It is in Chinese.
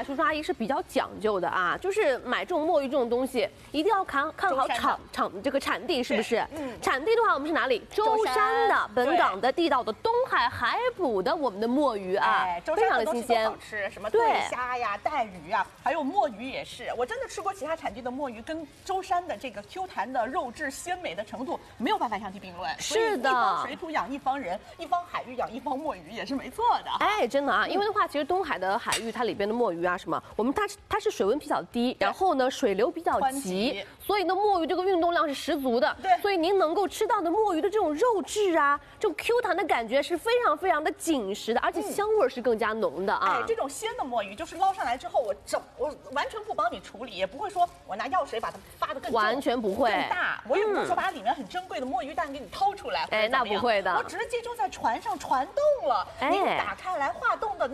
海叔叔阿姨是比较讲究的啊，就是买这种墨鱼这种东西，一定要看好产地是不是？产地的话，我们是哪里？舟山的本港的地道的东海海捕的我们的墨鱼啊，非常的新鲜， 好吃，什么对虾呀、带鱼呀，还有墨鱼也是。我真的吃过其他产地的墨鱼，跟舟山的这个 Q 弹的肉质、鲜美的程度没有办法相提并论。 是的， 一方水土养一方人，一方海域养一方墨鱼也是没错的。 哎，真的啊，因为的话，其实东海的海域它里边的墨鱼啊什么，它是水温比较低，然后呢水流比较急，所以呢墨鱼这个运动量是十足的。 对， 所以您能够吃到的墨鱼的这种肉质啊，这种 Q 弹的感觉是非常非常的紧实的，而且香味是更加浓的啊。 哎，这种鲜的墨鱼就是捞上来之后，我完全不帮你处理，也不会说我拿药水把它发得更重， 完全不会更大，我也不会说把里面很珍贵的墨鱼蛋给你掏出来。 哎，那不会的， 我直接就在船上传动了，您打开来化冻的。